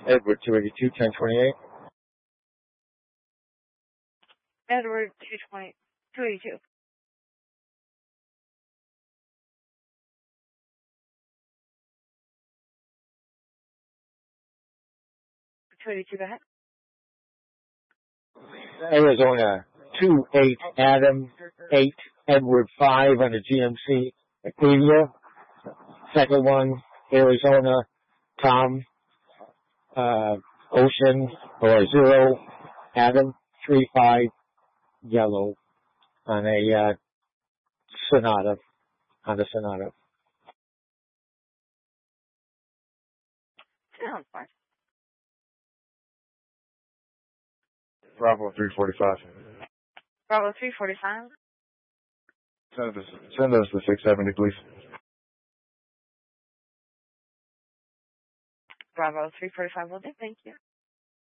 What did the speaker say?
Edward 282, 1028. Edward 282. Go ahead. Arizona 28 Adam 8 Edward 5 on the GMC Acadia. Second one, Arizona Tom Ocean or 0 Adam 35 yellow on a Sonata, on the Sonata. Sounds fine. Bravo 345. Bravo 345. Send us the 670, please. Bravo 345 will do. Thank you.